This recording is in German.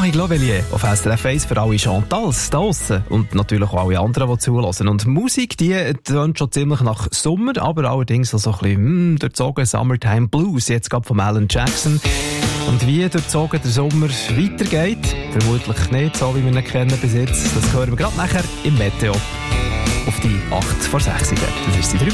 Marie Clovellier auf SRF 1 für alle Chantals da draussen und natürlich auch alle anderen, die zuhören. Und Musik, die tönt schon ziemlich nach Sommer, aber allerdings so ein bisschen durchzogen Summertime Blues, jetzt gerade von Alan Jackson. Und wie durchzogen der Sommer weitergeht, vermutlich nicht so, wie wir ihn kennen bis jetzt, das hören wir gerade nachher im Meteo auf die 8 vor 6. Das ist die 3